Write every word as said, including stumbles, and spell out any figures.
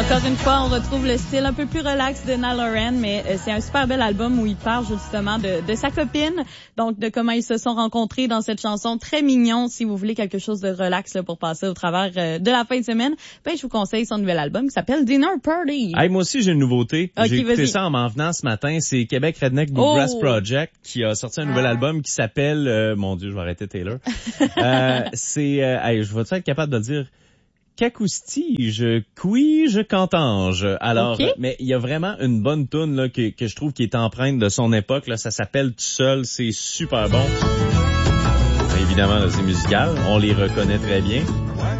Encore une fois, on retrouve le style un peu plus relax de Niall Horan, mais euh, c'est un super bel album où il parle justement de, de sa copine, donc de comment ils se sont rencontrés dans cette chanson très mignon. Si vous voulez quelque chose de relax là, pour passer au travers euh, de la fin de semaine, ben je vous conseille son nouvel album qui s'appelle Dinner Party. Hey, moi aussi j'ai une nouveauté. Okay, j'ai écouté vas-y. ça en m'en venant ce matin. C'est Québec Redneck Bluegrass Oh. Project qui a sorti un nouvel album qui s'appelle, euh, mon Dieu, je vais arrêter Taylor. euh, c'est, euh, hey, je vais être capable de le dire. Qu'acoustige, quige, cantange. Alors, okay. mais il y a vraiment une bonne toune là que, que je trouve qui est empreinte de son époque. Là, ça s'appelle Tout seul, c'est super bon. Évidemment, là, c'est musical, on les reconnaît très bien.